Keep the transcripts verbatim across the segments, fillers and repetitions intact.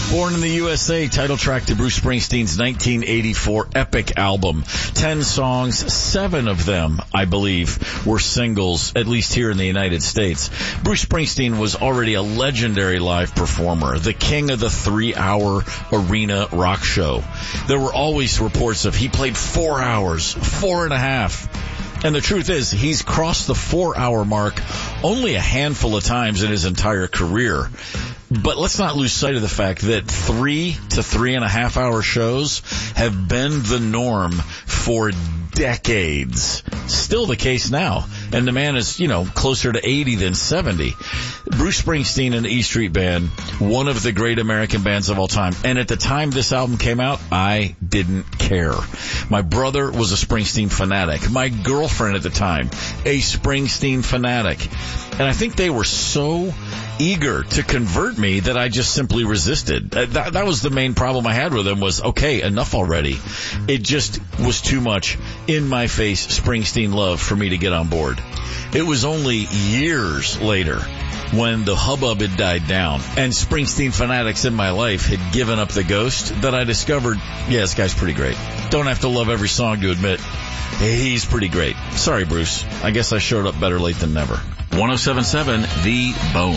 Born in the U S A, title track to Bruce Springsteen's nineteen eighty-four epic album. Ten songs, seven of them, I believe, were singles, at least here in the United States. Bruce Springsteen was already a legendary live performer, the king of the three-hour arena rock show. There were always reports of he played four hours, four and a half. And the truth is, he's crossed the four-hour mark only a handful of times in his entire career. But let's not lose sight of the fact that three to three and a half hour shows have been the norm for decades. Still the case now. And the man is, you know, closer to eighty than seventy. Bruce Springsteen and the E Street Band, one of the great American bands of all time. And at the time this album came out, I didn't care. My brother was a Springsteen fanatic. My girlfriend at the time, a Springsteen fanatic. And I think they were so eager to convert me that I just simply resisted. That, that was the main problem I had with them was, okay, enough already. It just was too much in my face Springsteen love for me to get on board. It was only years later when the hubbub had died down and Springsteen fanatics in my life had given up the ghost that I discovered, yeah, this guy's pretty great. Don't have to love every song to admit he's pretty great. Sorry, Bruce. I guess I showed up better late than never. one oh seven point seven The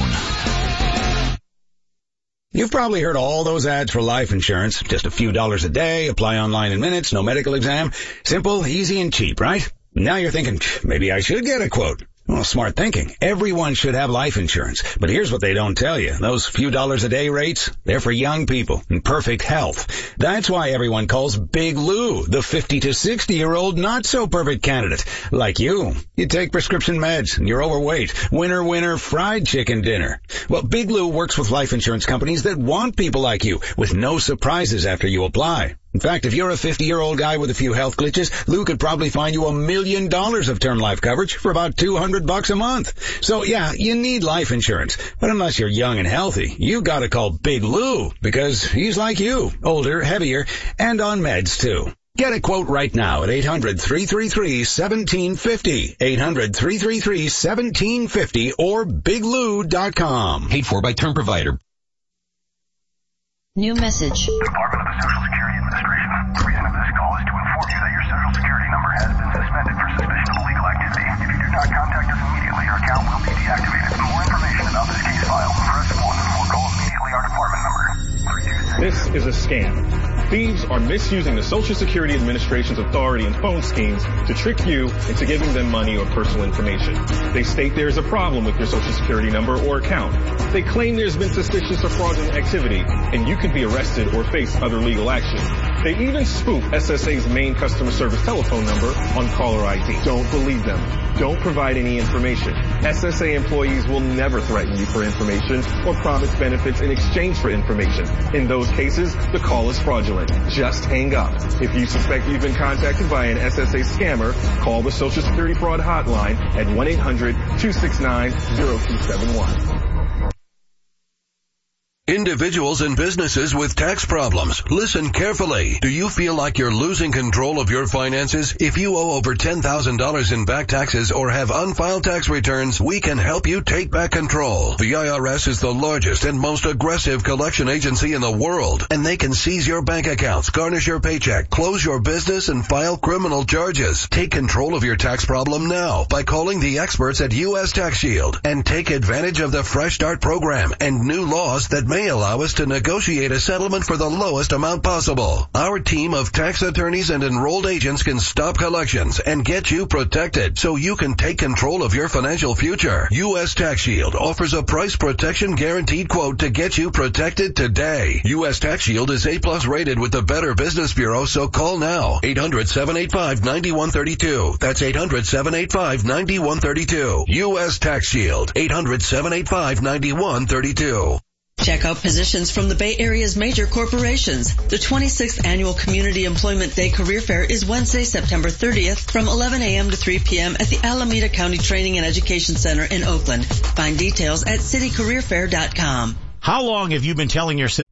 Bone. You've probably heard all those ads for life insurance. Just a few dollars a day, apply online in minutes, no medical exam. Simple, easy, and cheap, right? Now you're thinking, maybe I should get a quote. Well, smart thinking. Everyone should have life insurance. But here's what they don't tell you. Those few dollars a day rates, they're for young people in perfect health. That's why everyone calls Big Lou the fifty to sixty year old not so perfect candidate. Like you. You take prescription meds and you're overweight. Winner, winner, fried chicken dinner. Well, Big Lou works with life insurance companies that want people like you with no surprises after you apply. In fact, if you're a fifty-year-old guy with a few health glitches, Lou could probably find you a million dollars of term life coverage for about two hundred bucks a month. So yeah, you need life insurance. But unless you're young and healthy, you gotta call Big Lou because he's like you, older, heavier, and on meds too. Get a quote right now at eight hundred, three three three, one seven five zero, eight hundred, three three three, one seven five zero, or big lou dot com. Paid for by term provider. New message. Department of the Social Security Administration. The reason of this call is to inform you that your Social Security number has been suspended for suspicion of illegal activity. If you do not contact us immediately, your account will be deactivated. For more information about this case file, press one or call immediately our department number. This is a scam. Thieves are misusing the Social Security Administration's authority and phone schemes to trick you into giving them money or personal information. They state there is a problem with your Social Security number or account. They claim there's been suspicious or fraudulent activity, and you could be arrested or face other legal action. They even spoof S S A's main customer service telephone number on caller I D. Don't believe them. Don't provide any information. S S A employees will never threaten you for information or promise benefits in exchange for information. In those cases, the call is fraudulent. Just hang up. If you suspect you've been contacted by an S S A scammer, call the Social Security Fraud Hotline at one eight hundred, two six nine, zero two seven one. Individuals and businesses with tax problems, listen carefully. Do you feel like you're losing control of your finances? If you owe over ten thousand dollars in back taxes or have unfiled tax returns, we can help you take back control. The I R S is the largest and most aggressive collection agency in the world, and they can seize your bank accounts, garnish your paycheck, close your business, and file criminal charges. Take control of your tax problem now by calling the experts at U S Tax Shield and take advantage of the Fresh Start program and new laws that may allow us to negotiate a settlement for the lowest amount possible. Our team of tax attorneys and enrolled agents can stop collections and get you protected so you can take control of your financial future. U S Tax Shield offers a price protection guaranteed quote to get you protected today. U S Tax Shield is A plus rated with the Better Business Bureau, so call now. eight hundred, seven eight five, nine one three two. That's eight hundred, seven eight five, nine one three two. U S Tax Shield. eight hundred, seven eight five, nine one three two. Check out positions from the Bay Area's major corporations. The twenty-sixth Annual Community Employment Day Career Fair is Wednesday, September thirtieth from eleven a.m. to three p.m. at the Alameda County Training and Education Center in Oakland. Find details at city career fair dot com. How long have you been telling yourself